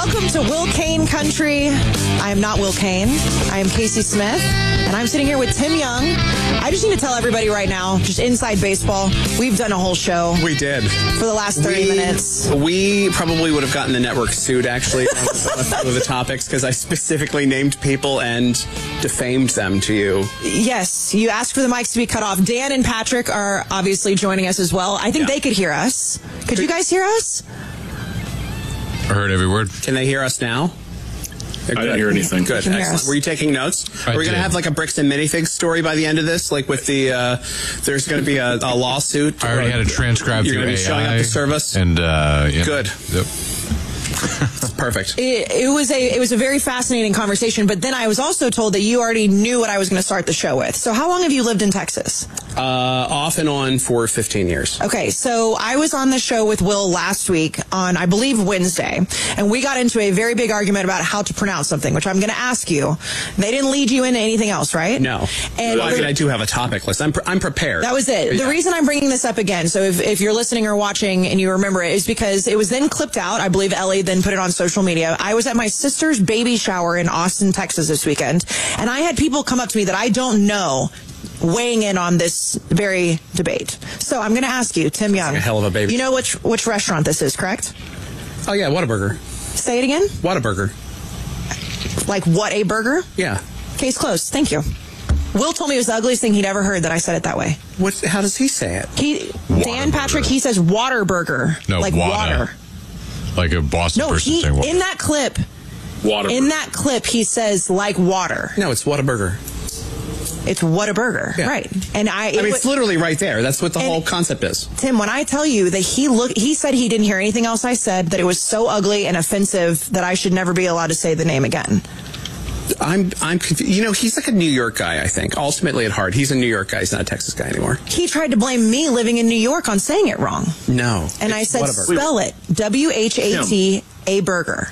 Welcome to Will Kane Country. I am not Will Kane. I am Casey Smith, and I'm sitting here with Tim Young. I just need to tell everybody right now, just inside baseball, we've done a whole show. We did. For the last 30 minutes. We probably would have gotten the network sued, actually, on some of the topics, because I specifically named people and defamed them to you. Yes, you asked for the mics to be cut off. Dan and Patrick are obviously joining us as well. I think they could hear us. Could you guys hear us? I heard every word. Can they hear us now? I didn't hear anything. Good, excellent. Were you taking notes? Are we going to have like a Bricks and Minifigs story by the end of this? Like with the, there's going to be a lawsuit? I already had it transcribed through AI. You're going to be showing up to service? And, Good. Yep. Perfect. It was a very fascinating conversation, but then I was also told that you already knew what I was going to start the show with. So how long have you lived in Texas? Off and on for 15 years. Okay, so I was on the show with Will last week on, I believe, Wednesday, and we got into a very big argument about how to pronounce something, which I'm going to ask you. They didn't lead you into anything else, right? No. And I mean, I do have a topic list. I'm prepared. That was it. The reason I'm bringing this up again, so if you're listening or watching and you remember it, is because it was then clipped out. I believe Ellie then put it on social media. I was at my sister's baby shower in Austin, Texas this weekend, and I had people come up to me that I don't know weighing in on this very debate. So I'm going to ask you, Tim Young. Like a hell of a baby. You know which restaurant this is, correct? Oh, yeah, Whataburger. Say it again? Whataburger. Like what a burger? Yeah. Case closed. Thank you. Will told me it was the ugliest thing he'd ever heard that I said it that way. How does he say it? Dan Patrick, he says Waterburger. No, like water. Like a Boston person saying water. In that clip, he says like water. No, it's Whataburger. It's Whataburger, yeah. Right? And it's literally right there. That's what the whole concept is. Tim, when I tell you that he said he didn't hear anything else I said, that it was so ugly and offensive that I should never be allowed to say the name again. I'm confused. You know, he's like a New York guy, I think. Ultimately, at heart, he's a New York guy. He's not a Texas guy anymore. He tried to blame me living in New York on saying it wrong. No. And I said, spell it. WHAT, a burger.